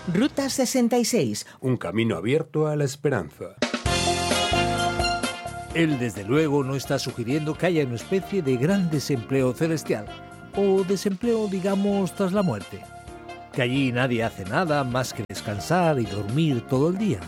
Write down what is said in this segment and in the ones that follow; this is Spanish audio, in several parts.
Ruta 66. Un camino abierto a la esperanza. Él, desde luego, no está sugiriendo que haya una especie de gran desempleo celestial, o desempleo, digamos, tras la muerte, que allí nadie hace nada más que descansar y dormir todo el día.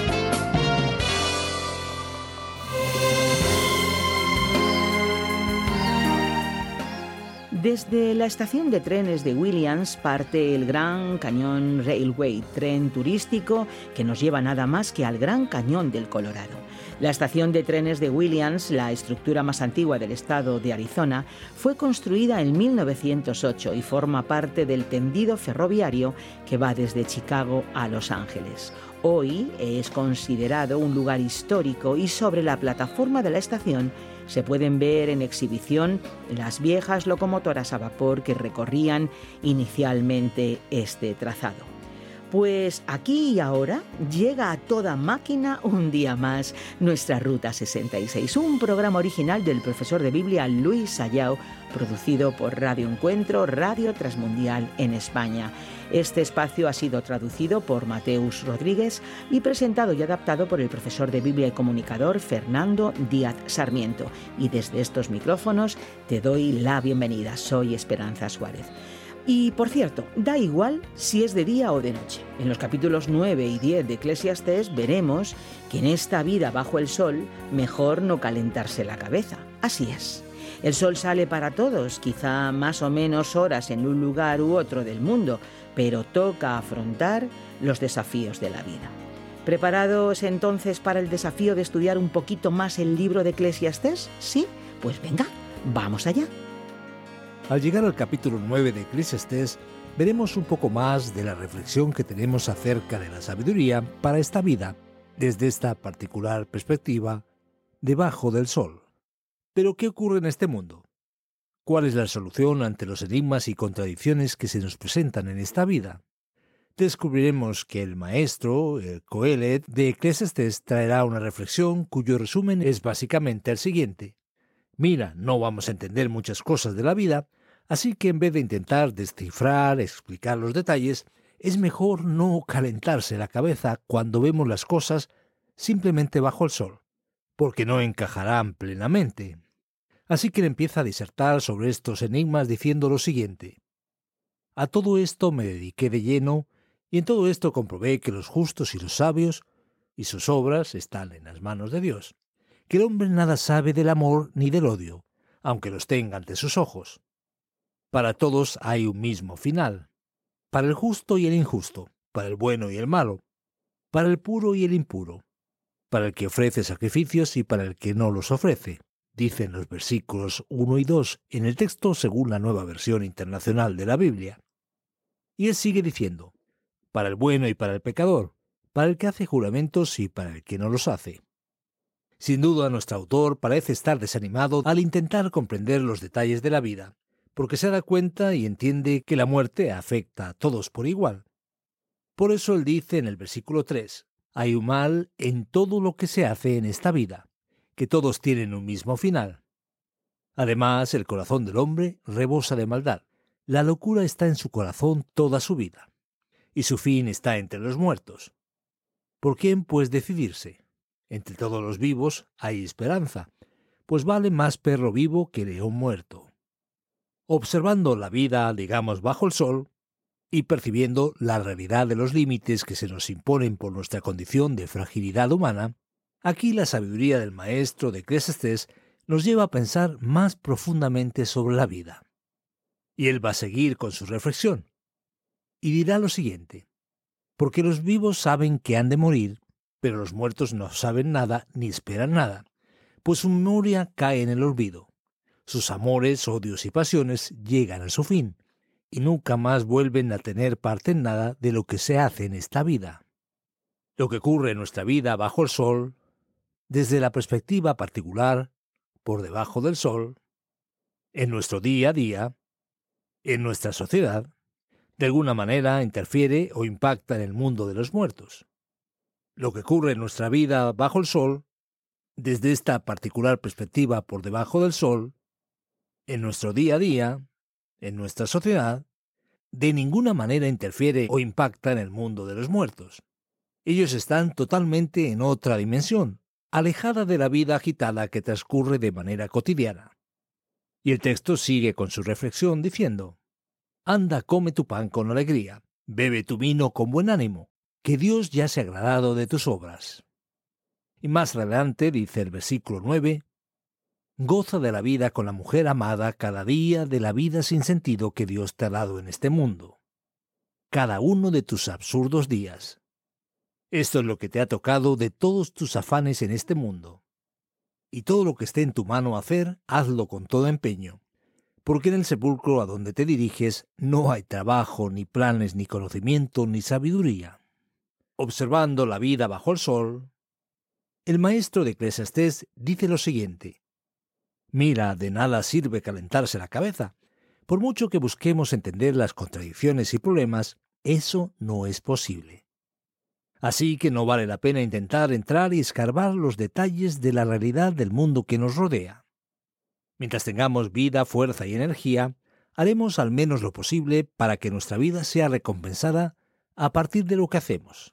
Desde la estación de trenes de Williams parte el Grand Canyon Railway, tren turístico que nos lleva nada más que al Gran Cañón del Colorado. La estación de trenes de Williams, la estructura más antigua del estado de Arizona, fue construida en 1908 y forma parte del tendido ferroviario que va desde Chicago a Los Ángeles. Hoy es considerado un lugar histórico y sobre la plataforma de la estación se pueden ver en exhibición las viejas locomotoras a vapor que recorrían inicialmente este trazado. Pues aquí y ahora llega a toda máquina un día más nuestra Ruta 66, un programa original del profesor de Biblia Luis Sayao, producido por Radio Encuentro, Radio Transmundial en España. Este espacio ha sido traducido por Mateus Rodríguez y presentado y adaptado por el profesor de Biblia y comunicador Fernando Díaz Sarmiento. Y desde estos micrófonos te doy la bienvenida. Soy Esperanza Suárez. Y, por cierto, da igual si es de día o de noche. En los capítulos 9 y 10 de Eclesiastés veremos que en esta vida bajo el sol mejor no calentarse la cabeza. Así es. El sol sale para todos, quizá más o menos horas en un lugar u otro del mundo, pero toca afrontar los desafíos de la vida. ¿Preparados entonces para el desafío de estudiar un poquito más el libro de Eclesiastés? ¿Sí? Pues venga, vamos allá. Al llegar al capítulo 9 de Eclesiastés, veremos un poco más de la reflexión que tenemos acerca de la sabiduría para esta vida, desde esta particular perspectiva, debajo del sol. Pero, ¿qué ocurre en este mundo? ¿Cuál es la solución ante los enigmas y contradicciones que se nos presentan en esta vida? Descubriremos que el maestro, el Coelet, de Eclesiastés traerá una reflexión cuyo resumen es básicamente el siguiente. Mira, no vamos a entender muchas cosas de la vida, así que en vez de intentar descifrar, explicar los detalles, es mejor no calentarse la cabeza cuando vemos las cosas simplemente bajo el sol, porque no encajarán plenamente. Así que él empieza a disertar sobre estos enigmas diciendo lo siguiente. A todo esto me dediqué de lleno, y en todo esto comprobé que los justos y los sabios, y sus obras están en las manos de Dios. Que el hombre nada sabe del amor ni del odio, aunque los tenga ante sus ojos. Para todos hay un mismo final, para el justo y el injusto, para el bueno y el malo, para el puro y el impuro, para el que ofrece sacrificios y para el que no los ofrece, dicen los versículos 1 y 2 en el texto según la Nueva Versión Internacional de la Biblia. Y él sigue diciendo, para el bueno y para el pecador, para el que hace juramentos y para el que no los hace. Sin duda, nuestro autor parece estar desanimado al intentar comprender los detalles de la vida, porque se da cuenta y entiende que la muerte afecta a todos por igual. Por eso él dice en el versículo 3, hay un mal en todo lo que se hace en esta vida, que todos tienen un mismo final. Además, el corazón del hombre rebosa de maldad. La locura está en su corazón toda su vida, y su fin está entre los muertos. ¿Por quién, pues, decidirse? Entre todos los vivos hay esperanza, pues vale más perro vivo que león muerto. Observando la vida, digamos, bajo el sol, y percibiendo la realidad de los límites que se nos imponen por nuestra condición de fragilidad humana, aquí la sabiduría del maestro de Eclesiastés nos lleva a pensar más profundamente sobre la vida. Y él va a seguir con su reflexión, y dirá lo siguiente, porque los vivos saben que han de morir, pero los muertos no saben nada ni esperan nada, pues su memoria cae en el olvido. Sus amores, odios y pasiones llegan a su fin, y nunca más vuelven a tener parte en nada de lo que se hace en esta vida. Lo que ocurre en nuestra vida bajo el sol, desde la perspectiva particular, por debajo del sol, en nuestro día a día, en nuestra sociedad, de alguna manera interfiere o impacta en el mundo de los muertos. Lo que ocurre en nuestra vida bajo el sol, desde esta particular perspectiva por debajo del sol, en nuestro día a día, en nuestra sociedad, de ninguna manera interfiere o impacta en el mundo de los muertos. Ellos están totalmente en otra dimensión, alejada de la vida agitada que transcurre de manera cotidiana. Y el texto sigue con su reflexión diciendo: Anda, come tu pan con alegría, bebe tu vino con buen ánimo, que Dios ya se ha agradado de tus obras. Y más adelante dice el versículo 9, goza de la vida con la mujer amada cada día de la vida sin sentido que Dios te ha dado en este mundo. Cada uno de tus absurdos días. Esto es lo que te ha tocado de todos tus afanes en este mundo. Y todo lo que esté en tu mano hacer, hazlo con todo empeño, porque en el sepulcro a donde te diriges no hay trabajo, ni planes, ni conocimiento, ni sabiduría. Observando la vida bajo el sol, el maestro de Eclesiastés dice lo siguiente: mira, de nada sirve calentarse la cabeza. Por mucho que busquemos entender las contradicciones y problemas, eso no es posible. Así que no vale la pena intentar entrar y escarbar los detalles de la realidad del mundo que nos rodea. Mientras tengamos vida, fuerza y energía, haremos al menos lo posible para que nuestra vida sea recompensada a partir de lo que hacemos.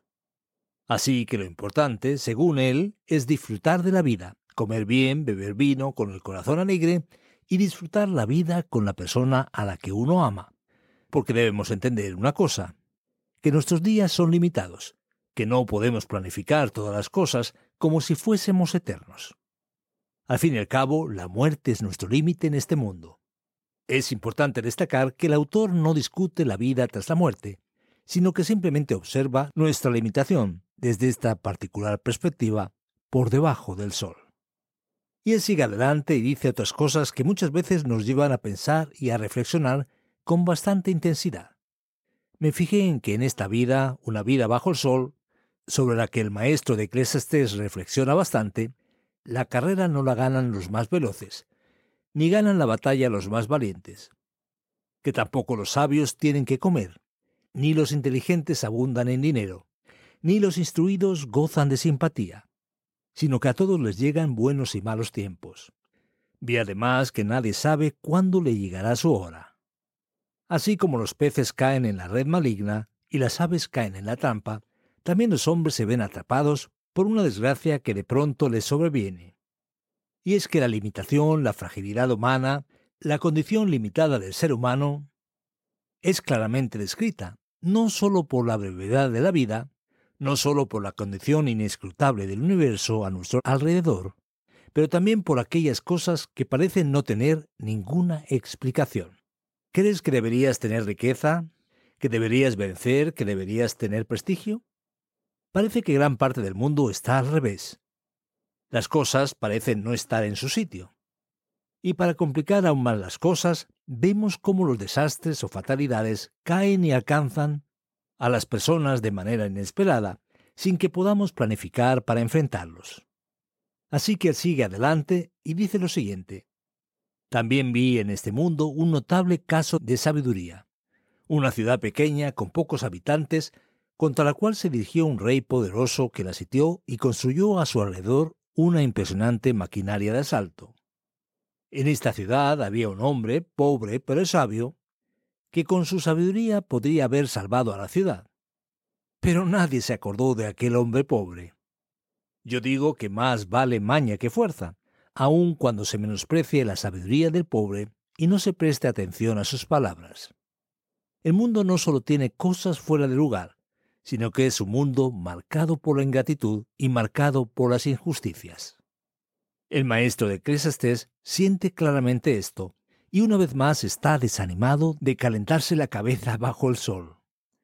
Así que lo importante, según él, es disfrutar de la vida, comer bien, beber vino con el corazón alegre y disfrutar la vida con la persona a la que uno ama. Porque debemos entender una cosa, que nuestros días son limitados, que no podemos planificar todas las cosas como si fuésemos eternos. Al fin y al cabo, la muerte es nuestro límite en este mundo. Es importante destacar que el autor no discute la vida tras la muerte, sino que simplemente observa nuestra limitación desde esta particular perspectiva por debajo del sol. Y él sigue adelante y dice otras cosas que muchas veces nos llevan a pensar y a reflexionar con bastante intensidad. Me fijé en que en esta vida, una vida bajo el sol, sobre la que el maestro de Eclesiastés reflexiona bastante, la carrera no la ganan los más veloces, ni ganan la batalla los más valientes, que tampoco los sabios tienen que comer, ni los inteligentes abundan en dinero, ni los instruidos gozan de simpatía, sino que a todos les llegan buenos y malos tiempos. Vi además que nadie sabe cuándo le llegará su hora. Así como los peces caen en la red maligna y las aves caen en la trampa, también los hombres se ven atrapados por una desgracia que de pronto les sobreviene. Y es que la limitación, la fragilidad humana, la condición limitada del ser humano, es claramente descrita, no solo por la brevedad de la vida, no solo por la condición inescrutable del universo a nuestro alrededor, pero también por aquellas cosas que parecen no tener ninguna explicación. ¿Crees que deberías tener riqueza? ¿Que deberías vencer? ¿Que deberías tener prestigio? Parece que gran parte del mundo está al revés. Las cosas parecen no estar en su sitio. Y para complicar aún más las cosas, vemos cómo los desastres o fatalidades caen y alcanzan a las personas de manera inesperada, sin que podamos planificar para enfrentarlos. Así que él sigue adelante y dice lo siguiente: también vi en este mundo un notable caso de sabiduría, una ciudad pequeña con pocos habitantes, contra la cual se dirigió un rey poderoso que la sitió y construyó a su alrededor una impresionante maquinaria de asalto. En esta ciudad había un hombre, pobre pero sabio, que con su sabiduría podría haber salvado a la ciudad. Pero nadie se acordó de aquel hombre pobre. Yo digo que más vale maña que fuerza, aun cuando se menosprecie la sabiduría del pobre y no se preste atención a sus palabras. El mundo no solo tiene cosas fuera de lugar, sino que es un mundo marcado por la ingratitud y marcado por las injusticias. El maestro de Eclesiastés siente claramente esto, y una vez más está desanimado de calentarse la cabeza bajo el sol.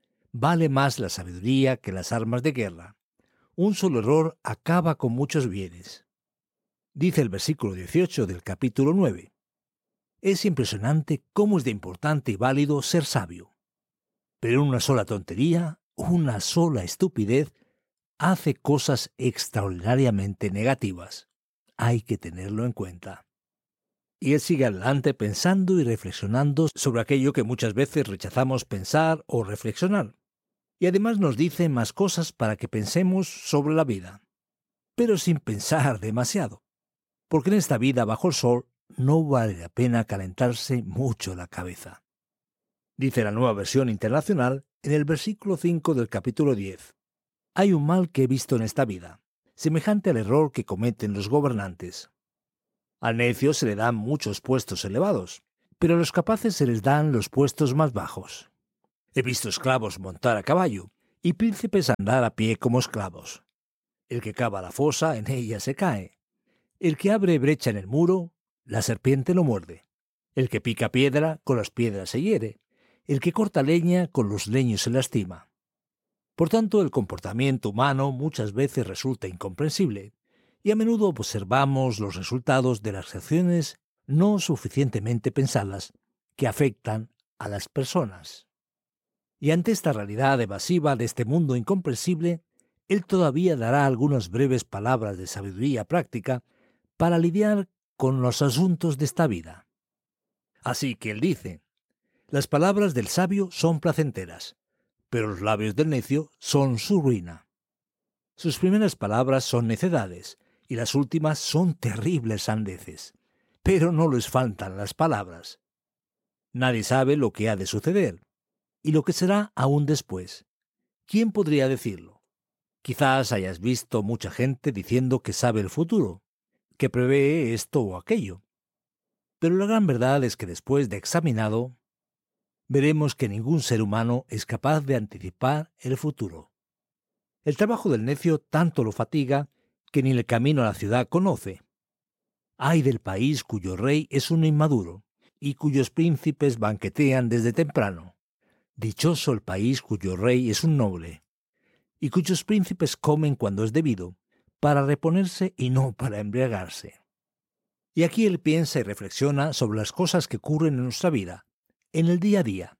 Vale más la sabiduría que las armas de guerra. Un solo error acaba con muchos bienes. Dice el versículo 18 del capítulo 9. Es impresionante cómo es de importante y válido ser sabio. Pero una sola tontería, una sola estupidez, hace cosas extraordinariamente negativas. Hay que tenerlo en cuenta. Y él sigue adelante pensando y reflexionando sobre aquello que muchas veces rechazamos pensar o reflexionar. Y además nos dice más cosas para que pensemos sobre la vida, pero sin pensar demasiado, porque en esta vida bajo el sol no vale la pena calentarse mucho la cabeza. Dice la Nueva Versión Internacional en el versículo 5 del capítulo 10. Hay un mal que he visto en esta vida, semejante al error que cometen los gobernantes. Al necio se le dan muchos puestos elevados, pero a los capaces se les dan los puestos más bajos. He visto esclavos montar a caballo y príncipes andar a pie como esclavos. El que cava la fosa, en ella se cae. El que abre brecha en el muro, la serpiente lo muerde. El que pica piedra, con las piedras se hiere. El que corta leña, con los leños se lastima. Por tanto, el comportamiento humano muchas veces resulta incomprensible, y a menudo observamos los resultados de las acciones no suficientemente pensadas que afectan a las personas. Y ante esta realidad evasiva de este mundo incomprensible, él todavía dará algunas breves palabras de sabiduría práctica para lidiar con los asuntos de esta vida. Así que él dice: las palabras del sabio son placenteras, pero los labios del necio son su ruina. Sus primeras palabras son necedades, y las últimas son terribles sandeces. Pero no les faltan las palabras. Nadie sabe lo que ha de suceder, y lo que será aún después. ¿Quién podría decirlo? Quizás hayas visto mucha gente diciendo que sabe el futuro, que prevé esto o aquello. Pero la gran verdad es que después de examinado, veremos que ningún ser humano es capaz de anticipar el futuro. El trabajo del necio tanto lo fatiga que ni el camino a la ciudad conoce. Ay del país cuyo rey es un inmaduro y cuyos príncipes banquetean desde temprano. Dichoso el país cuyo rey es un noble y cuyos príncipes comen cuando es debido, para reponerse y no para embriagarse. Y aquí él piensa y reflexiona sobre las cosas que ocurren en nuestra vida, en el día a día,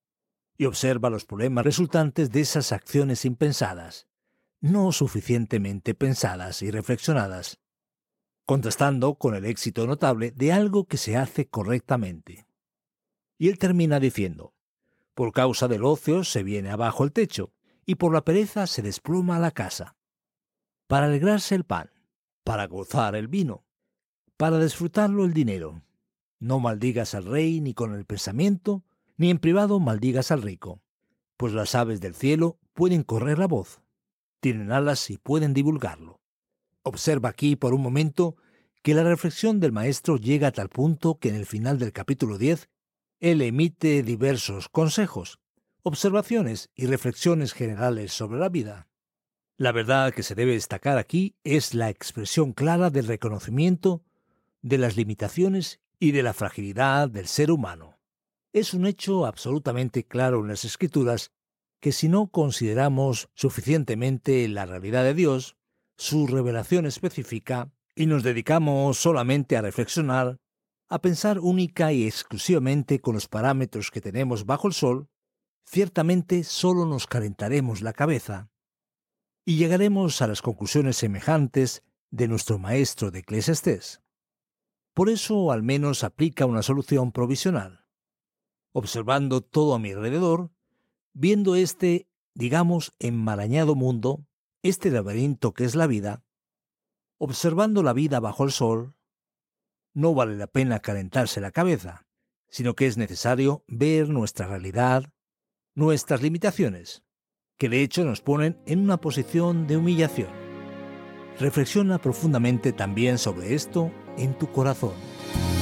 y observa los problemas resultantes de esas acciones impensadas, no suficientemente pensadas y reflexionadas, contrastando con el éxito notable de algo que se hace correctamente. Y él termina diciendo: por causa del ocio se viene abajo el techo, y por la pereza se desploma la casa. Para alegrarse el pan, para gozar el vino, para disfrutarlo el dinero. No maldigas al rey ni con el pensamiento, ni en privado maldigas al rico, pues las aves del cielo pueden correr la voz, tienen alas y pueden divulgarlo. Observa aquí por un momento que la reflexión del maestro llega a tal punto que en el final del capítulo 10 él emite diversos consejos, observaciones y reflexiones generales sobre la vida. La verdad que se debe destacar aquí es la expresión clara del reconocimiento de las limitaciones y de la fragilidad del ser humano. Es un hecho absolutamente claro en las Escrituras que si no consideramos suficientemente la realidad de Dios, su revelación específica, y nos dedicamos solamente a reflexionar, a pensar única y exclusivamente con los parámetros que tenemos bajo el sol, ciertamente solo nos calentaremos la cabeza y llegaremos a las conclusiones semejantes de nuestro maestro de Eclesiastés. Por eso al menos aplica una solución provisional. Observando todo a mi alrededor, viendo este, digamos, enmarañado mundo, este laberinto que es la vida, observando la vida bajo el sol, no vale la pena calentarse la cabeza, sino que es necesario ver nuestra realidad, nuestras limitaciones, que de hecho nos ponen en una posición de humillación. Reflexiona profundamente también sobre esto en tu corazón.